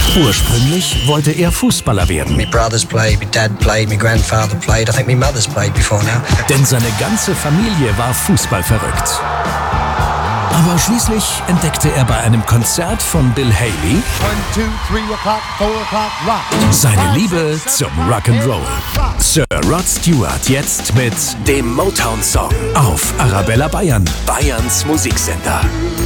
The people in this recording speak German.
Ursprünglich wollte er Fußballer werden. My brothers played, my dad played, my grandfather played. I think my mother's played before now. Denn seine ganze Familie war fußballverrückt. Aber schließlich entdeckte er bei einem Konzert von Bill Haley seine Liebe zum Rock'n'Roll. Sir Rod Stewart jetzt mit dem Motown-Song auf Arabella Bayern, Bayerns Musiksender.